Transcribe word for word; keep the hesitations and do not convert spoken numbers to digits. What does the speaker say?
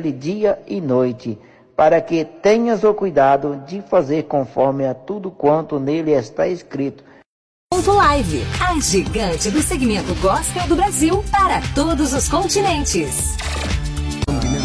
dia e noite, para que tenhas o cuidado de fazer conforme a tudo quanto nele está escrito. Ponto Live, a gigante do segmento gospel do Brasil para todos os continentes.